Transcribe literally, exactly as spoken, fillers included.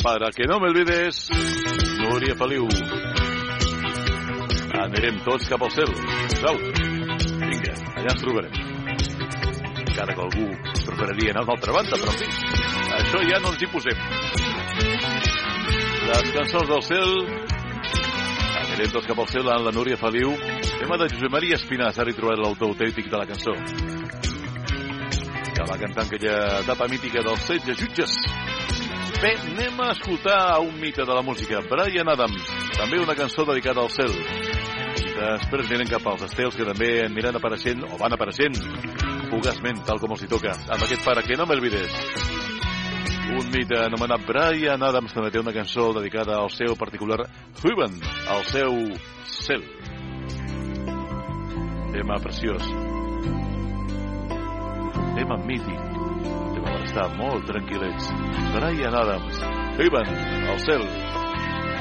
Para que no me olvides, Núria Feliu. Anirem tots cap al cel. Sau. Vinga, allà ens trobarem. Encara que algú preferiria anar a l'altra banda, però en fi, això ja no ens hi posem. Les cançons del cel. Anirem tots cap al cel amb la Núria Feliu. Tema de Josep Maria Espinàs, ara hi trobarà l'autor autèntic de la cançó, que va cantar aquella etapa mítica dels setze jutges. Bé, anem a escoltar un mite de la música, Bryan Adams, també una cançó dedicada al cel. Després anirem cap als estels que també aniran apareixent, o van apareixent, fugaçment, tal com els hi toca, amb aquest Para que no me olvides. Un mite anomenat Bryan Adams també té una cançó dedicada al seu particular Heaven, al seu cel. Tema preciós. Tema mític. Tema per estar molt tranquil·lets. Bryan Adams, Heaven, al cel.